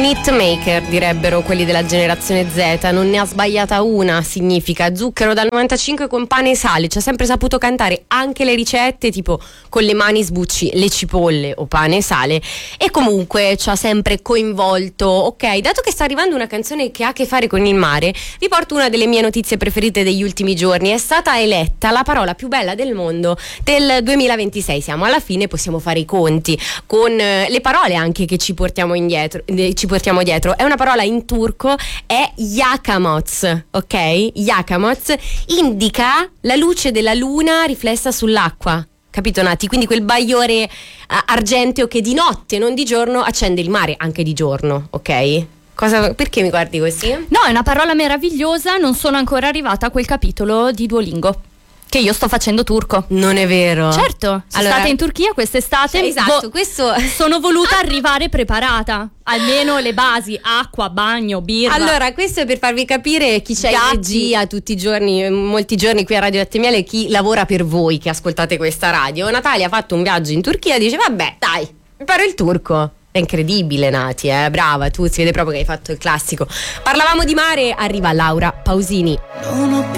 Hitmaker, direbbero quelli della generazione Z, non ne ha sbagliata una, significa Zucchero dal 95 con pane e sale, ci ha sempre saputo cantare anche le ricette, tipo con le mani sbucci le cipolle o pane e sale, e comunque ci ha sempre coinvolto. Ok, dato che sta arrivando una canzone che ha a che fare con il mare, vi porto una delle mie notizie preferite degli ultimi giorni. È stata eletta la parola più bella del mondo del 2026, siamo alla fine, possiamo fare i conti con le parole anche che ci portiamo dietro. È una parola in turco, è yakamoz, ok? Yakamoz indica la luce della luna riflessa sull'acqua, capito Nati? Quindi quel bagliore argenteo che di notte, non di giorno, accende il mare, anche di giorno, ok? Perché mi guardi così? No, è una parola meravigliosa, non sono ancora arrivata a quel capitolo di Duolingo che io sto facendo turco. Non è vero? Certo, sono stata in Turchia quest'estate. Esatto, questo sono voluta arrivare preparata. Almeno le basi, acqua, bagno, birra. Allora, questo è per farvi capire chi c'è in regia tutti i giorni, molti giorni qui a Radio Latte e Miele, chi lavora per voi che ascoltate questa radio. Natalia ha fatto un viaggio in Turchia e dice: vabbè, dai, imparo il turco. È incredibile, Nati, brava, tu si vede proprio che hai fatto il classico. Parlavamo di mare, arriva Laura Pausini. Non ho più